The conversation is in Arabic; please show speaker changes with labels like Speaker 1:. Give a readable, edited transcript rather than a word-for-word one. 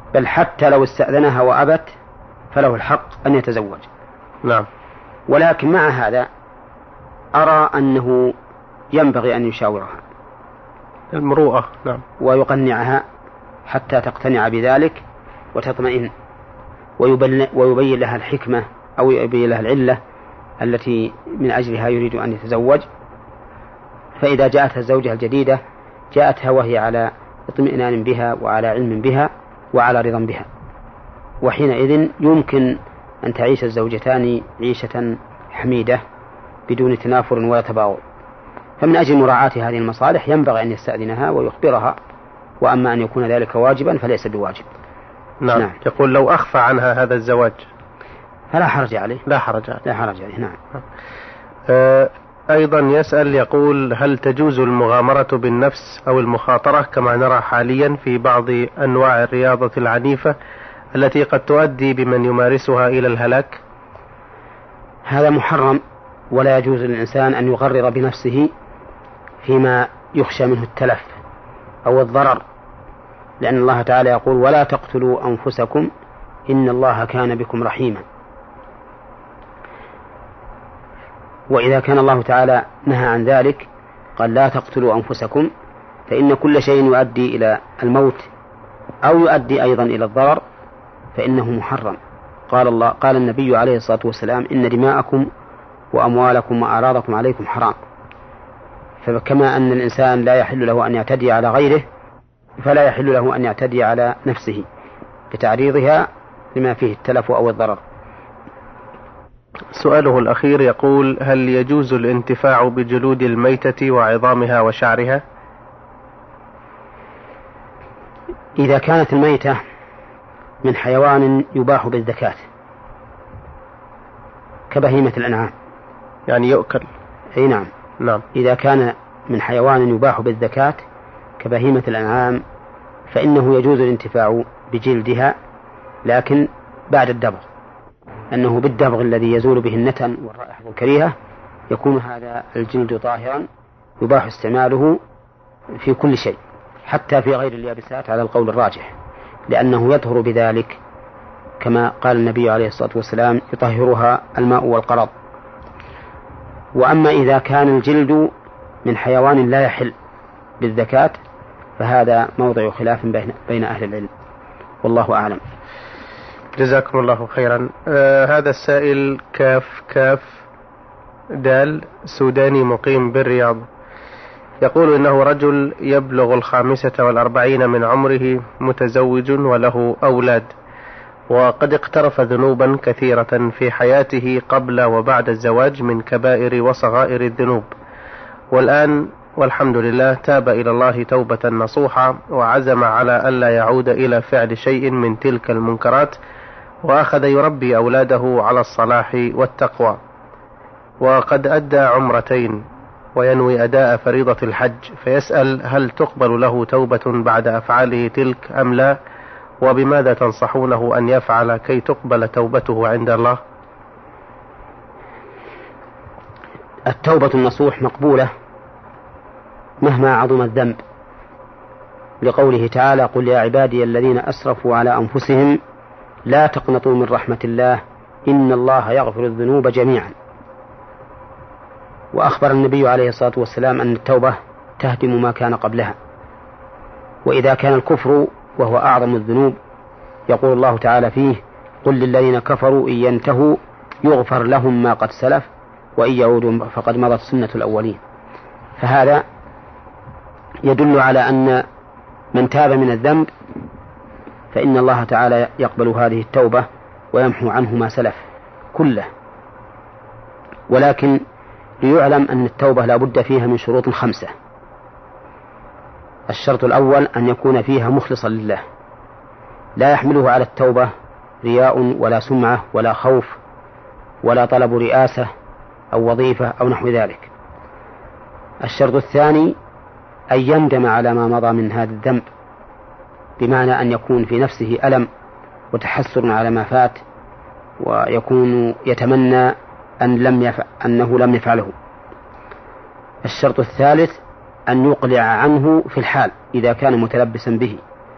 Speaker 1: بل حتى لو استأذنها وأبت فله الحق أن يتزوج.
Speaker 2: نعم.
Speaker 1: ولكن مع هذا أرى أنه ينبغي أن يشاورها
Speaker 2: المروءة. نعم.
Speaker 1: ويقنعها حتى تقتنع بذلك وتطمئن، ويبين لها الحكمة أو يبين لها العلة التي من أجلها يريد أن يتزوج. فإذا جاءتها الزوجة الجديدة جاءتها وهي على اطمئنان بها وعلى علم بها وعلى رضا بها، وحينئذ يمكن أن تعيش الزوجتان عيشة حميدة بدون تنافر ولا تباغض. فمن أجل مراعاة هذه المصالح ينبغي أن يستأذنها ويخبرها، وأما أن يكون ذلك واجبا فليس بواجب.
Speaker 2: نعم. يقول لو أخفى عنها هذا الزواج
Speaker 1: فلا حرج عليه.
Speaker 2: لا حرج
Speaker 1: عليه. نعم.
Speaker 2: أيضا يسأل يقول هل تجوز المغامرة بالنفس أو المخاطرة كما نرى حاليا في بعض أنواع الرياضة العنيفة التي قد تؤدي بمن يمارسها إلى الهلاك؟
Speaker 1: هذا محرم، ولا يجوز للإنسان أن يغرر بنفسه فيما يخشى منه التلف أو الضرر، لأن الله تعالى يقول ولا تقتلوا أنفسكم إن الله كان بكم رحيما. وإذا كان الله تعالى نهى عن ذلك قال لا تقتلوا أنفسكم، فإن كل شيء يؤدي إلى الموت أو يؤدي أيضا إلى الضرر فإنه محرم. قال النبي عليه الصلاة والسلام إن دماءكم وأموالكم وأعراضكم عليكم حرام. فكما أن الإنسان لا يحل له أن يعتدي على غيره فلا يحل له أن يعتدي على نفسه بتعريضها لما فيه التلف أو الضرر.
Speaker 2: سؤاله الأخير يقول هل يجوز الانتفاع بجلود الميتة وعظامها وشعرها؟
Speaker 1: إذا كانت الميتة من حيوان يباح بالزكاة كبهيمة الأنعام،
Speaker 2: يعني يؤكل.
Speaker 1: أي نعم.
Speaker 2: نعم.
Speaker 1: إذا كان من حيوان يباح بالزكاة كبهيمة الأنعام فإنه يجوز الانتفاع بجلدها، لكن بعد الدبغ، أنه بالدبغ الذي يزول به النتن والرائحة الكريهة يكون هذا الجلد طاهرا يباح استعماله في كل شيء حتى في غير اليابسات على القول الراجح، لأنه يطهر بذلك كما قال النبي عليه الصلاة والسلام يطهرها الماء والقرض. وأما إذا كان الجلد من حيوان لا يحل بالزكاة فهذا موضع خلاف بين أهل العلم، والله أعلم.
Speaker 2: جزاكم الله خيرا. هذا السائل كاف دال سوداني مقيم بالرياض يقول إنه رجل يبلغ 45 من عمره، متزوج وله أولاد، وقد اقترف ذنوبا كثيرة في حياته قبل وبعد الزواج من كبائر وصغائر الذنوب، والآن والحمد لله تاب إلى الله توبة نصوحة وعزم على ألا يعود إلى فعل شيء من تلك المنكرات، وأخذ يربي أولاده على الصلاح والتقوى، وقد أدى عمرتين وينوي أداء فريضة الحج، فيسأل هل تقبل له توبة بعد أفعاله تلك أم لا، وبماذا تنصحونه أن يفعل كي تقبل توبته عند الله؟
Speaker 1: التوبة النصوح مقبولة مهما عظم الذنب، لقوله تعالى قل يا عبادي الذين أسرفوا على أنفسهم لا تقنطوا من رحمة الله إن الله يغفر الذنوب جميعا. وأخبر النبي عليه الصلاة والسلام أن التوبة تهدم ما كان قبلها. وإذا كان الكفر وهو أعظم الذنوب يقول الله تعالى فيه قل للذين كفروا إن ينتهوا يغفر لهم ما قد سلف وإن يعودوا فقد مضت سنة الأولين. فهذا يدل على أن من تاب من الذنب فإن الله تعالى يقبل هذه التوبة ويمحو عنه ما سلف كله. ولكن ليعلم أن التوبة لا بد فيها من شروط 5. الشرط الأول أن يكون فيها مخلصا لله، لا يحمله على التوبة رياء ولا سمعة ولا خوف ولا طلب رئاسة أو وظيفة أو نحو ذلك. الشرط الثاني أن يندم على ما مضى من هذا الذنب، بمعنى أن يكون في نفسه ألم وتحسر على ما فات ويكون يتمنى أنه لم يفعله. الشرط الثالث أن يقلع عنه في الحال إذا كان متلبسا به،